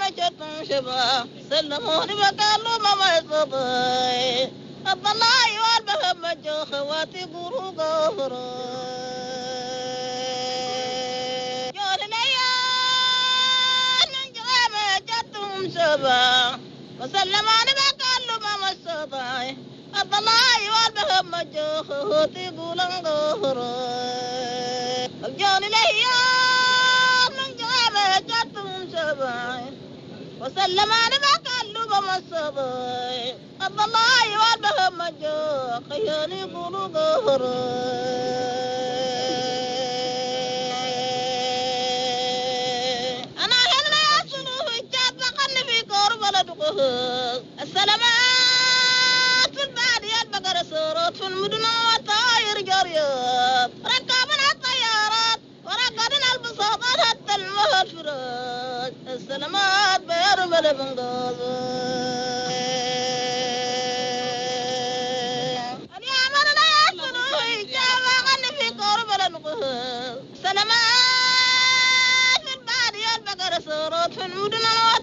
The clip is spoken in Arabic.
جتم شبا سلموني بقالوا ما يصبي الضلاي والبهم جو خواتي قرو قهري جون الأيام من جرام جتم شبا وسلموني بقالوا ما يصبي الضلاي والبهم جو خواتي قرو قهري جون الأيام من جرام جتم شبا وسلم أنا بقلب مصبي الله والبهم مجو خياني قولوا قهري أنا هلا يصلوا الجاب بقلب في قرب لدقه السلامات في البادية البقر سورات في المدن والطاير جريات ركبنا الطيارات وركبنا البساطات حتى المهفرات السلامات بيرمل بنقاض اليوم لا يصلوا الجاب بقلب في قرب لدقه السلامات في البادية البقر سورات في المدن